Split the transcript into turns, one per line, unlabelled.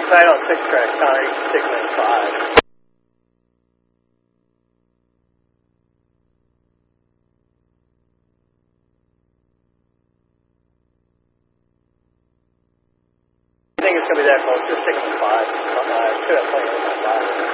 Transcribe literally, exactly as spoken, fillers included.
Tight on six track, Connery, signaling five. I think it's going to be that close, just signaling five. Uh, should have plenty of my five.